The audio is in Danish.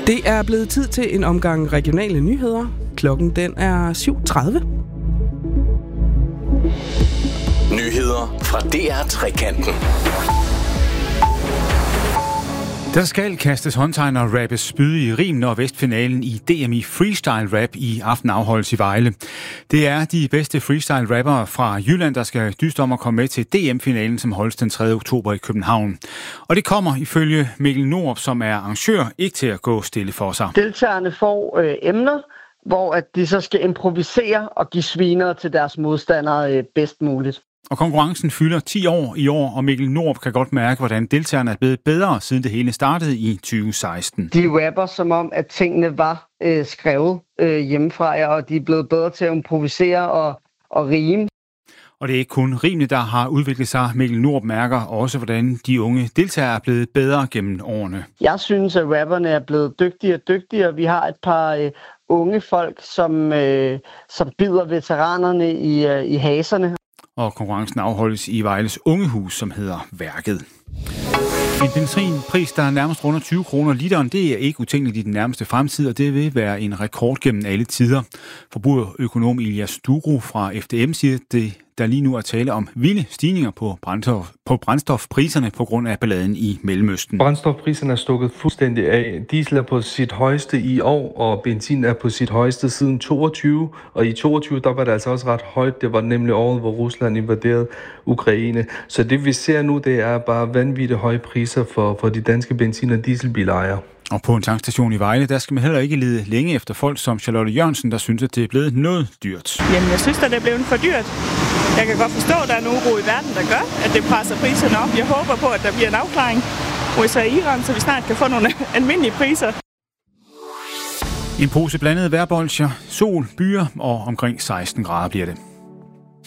Det er blevet tid til en omgang regionale nyheder. Klokken den er 7:30. Nyheder fra DR Trekanten. Der skal kastes håndtegn og rappes spydige rim, når Vestfinalen i DMI Freestyle Rap i aften afholdes i Vejle. Det er de bedste freestyle rappere fra Jylland, der skal dyste om at komme med til DM-finalen, som holdes den 3. oktober i København. Og det kommer ifølge Mikkel Norup, som er arrangør, ikke til at gå stille for sig. Deltagerne får emner, hvor at de så skal improvisere og give sviner til deres modstandere bedst muligt. Og konkurrencen fylder 10 år i år, og Mikkel Norup kan godt mærke, hvordan deltagerne er blevet bedre, siden det hele startede i 2016. De rapper som om, at tingene var skrevet hjemmefra, og de er blevet bedre til at improvisere og rime. Og det er ikke kun rimene, der har udviklet sig. Mikkel Norup mærker også, hvordan de unge deltagere er blevet bedre gennem årene. Jeg synes, at rapperne er blevet dygtigere og dygtigere. Vi har et par unge folk, som bider veteranerne i haserne. Og konkurrencen afholdes i Vejles Ungehus, som hedder Værket. En benzinpris, der er nærmest runder 20 kroner literen, det er ikke utænkeligt i den nærmeste fremtid, og det vil være en rekord gennem alle tider. Forbrugerøkonom Elias Dugro fra FDM siger, at der lige nu er tale om vilde stigninger på brændstofpriserne på grund af balladen i Mellemøsten. Brændstofpriserne er stukket fuldstændig af. Diesel er på sit højeste i år, og benzin er på sit højeste siden 22. Og i 22 der var det altså også ret højt. Det var nemlig året, hvor Rusland invaderede Ukraine. Så det vi ser nu, det er bare vanvittigt høje priser for de danske benzin- og dieselbilejere. Og på en tankstation i Vejle, der skal man heller ikke lede længe efter folk som Charlotte Jørgensen, der synes, at det er blevet noget dyrt. Jamen, jeg synes, at det er blevet for dyrt. Jeg kan godt forstå, at der er en uro i verden, der gør, at det presser priserne op. Jeg håber på, at der bliver en afklaring USA og Iran, så vi snart kan få nogle almindelige priser. En pose blandede vejrbolsjer, sol, byer og omkring 16 grader bliver det.